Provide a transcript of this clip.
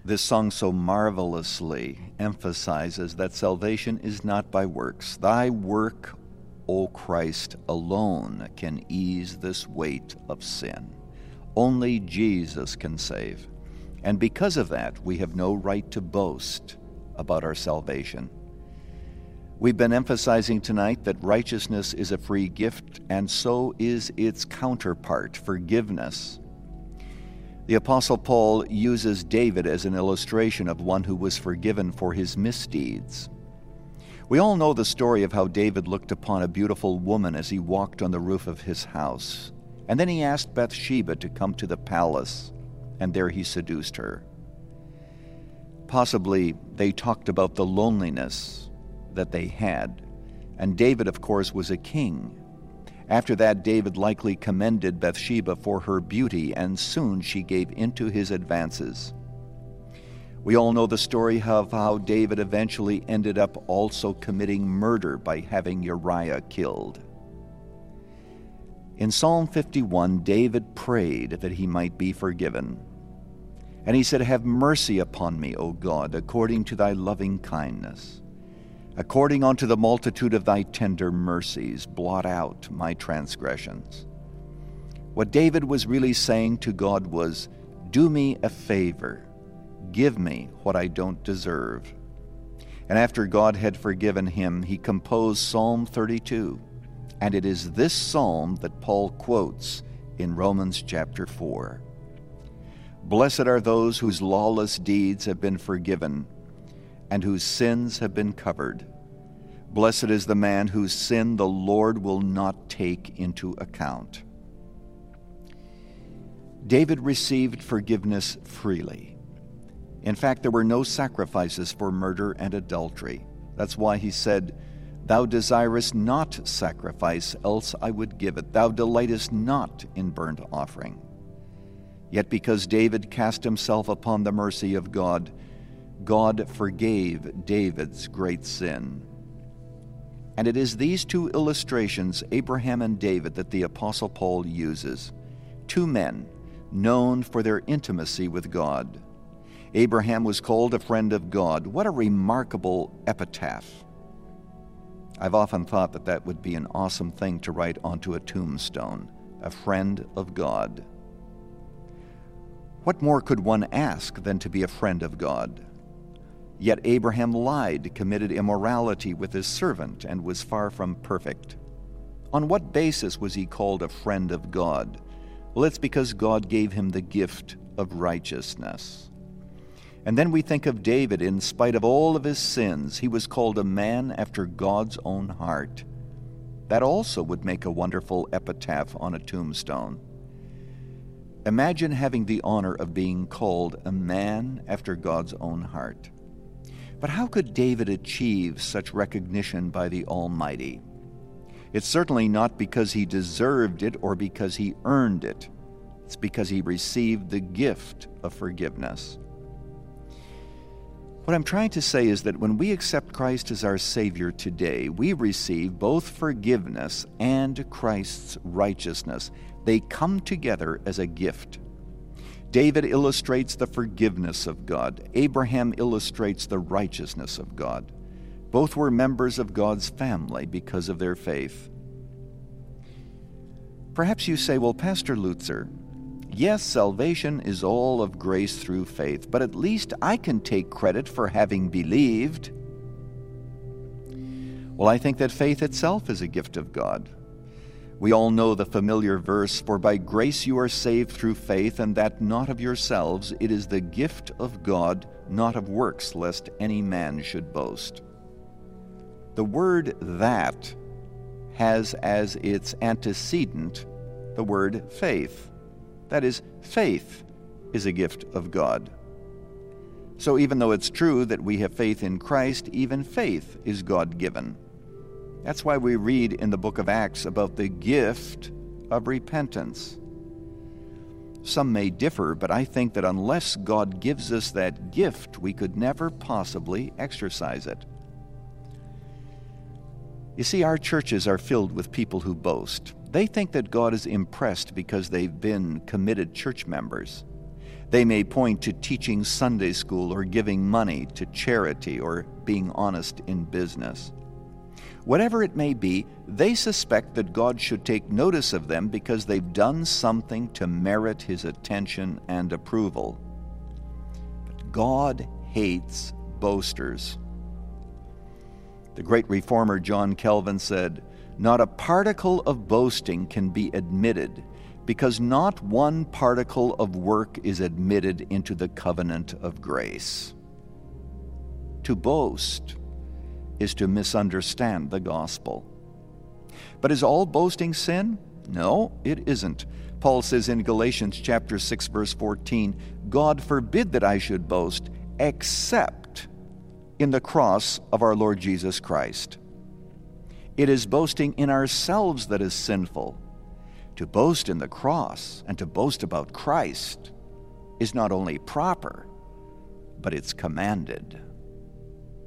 This song so marvelously emphasizes that salvation is not by works. Thy work, O Christ, alone can ease this weight of sin. Only Jesus can save. And because of that, we have no right to boast about our salvation. We've been emphasizing tonight that righteousness is a free gift, and so is its counterpart, forgiveness. The Apostle Paul uses David as an illustration of one who was forgiven for his misdeeds. We all know the story of how David looked upon a beautiful woman as he walked on the roof of his house, and then he asked Bathsheba to come to the palace, and there he seduced her. Possibly they talked about the loneliness that they had, and David, of course, was a king. After that, David likely commended Bathsheba for her beauty, and soon she gave into his advances. We all know the story of how David eventually ended up also committing murder by having Uriah killed. In Psalm 51, David prayed that he might be forgiven. And he said, "Have mercy upon me, O God, according to thy loving kindness. According unto the multitude of thy tender mercies, blot out my transgressions." What David was really saying to God was, do me a favor. Give me what I don't deserve. And after God had forgiven him, he composed Psalm 32. And it is this psalm that Paul quotes in Romans chapter 4. Blessed are those whose lawless deeds have been forgiven, and whose sins have been covered. Blessed is the man whose sin the Lord will not take into account. David received forgiveness freely. In fact, there were no sacrifices for murder and adultery. That's why he said, "Thou desirest not sacrifice, else I would give it. Thou delightest not in burnt offering." Yet because David cast himself upon the mercy of God, God forgave David's great sin. And it is these two illustrations, Abraham and David, that the Apostle Paul uses. Two men known for their intimacy with God. Abraham was called a friend of God. What a remarkable epitaph. I've often thought that that would be an awesome thing to write onto a tombstone, a friend of God. What more could one ask than to be a friend of God? Yet Abraham lied, committed immorality with his servant, and was far from perfect. On what basis was he called a friend of God? Well, it's because God gave him the gift of righteousness. And then we think of David. In spite of all of his sins, he was called a man after God's own heart. That also would make a wonderful epitaph on a tombstone. Imagine having the honor of being called a man after God's own heart. But how could David achieve such recognition by the Almighty? It's certainly not because he deserved it or because he earned it. It's because he received the gift of forgiveness. What I'm trying to say is that when we accept Christ as our Savior today, we receive both forgiveness and Christ's righteousness. They come together as a gift. David illustrates the forgiveness of God. Abraham illustrates the righteousness of God. Both were members of God's family because of their faith. Perhaps you say, well, Pastor Lutzer, yes, salvation is all of grace through faith, but at least I can take credit for having believed. Well, I think that faith itself is a gift of God. We all know the familiar verse, "For by grace you are saved through faith, and that not of yourselves. It is the gift of God, not of works, lest any man should boast." The word "that" has as its antecedent the word faith. That is, faith is a gift of God. So even though it's true that we have faith in Christ, even faith is God-given. That's why we read in the book of Acts about the gift of repentance. Some may differ, but I think that unless God gives us that gift, we could never possibly exercise it. You see, our churches are filled with people who boast. They think that God is impressed because they've been committed church members. They may point to teaching Sunday school or giving money to charity or being honest in business. Whatever it may be, they suspect that God should take notice of them because they've done something to merit His attention and approval. But God hates boasters. The great reformer John Calvin said, "Not a particle of boasting can be admitted, because not one particle of work is admitted into the covenant of grace." To boast is to misunderstand the gospel. But is all boasting sin? No, it isn't. Paul says in Galatians chapter 6, verse 14, "God forbid that I should boast, except in the cross of our Lord Jesus Christ." It is boasting in ourselves that is sinful. To boast in the cross and to boast about Christ is not only proper, but it's commanded.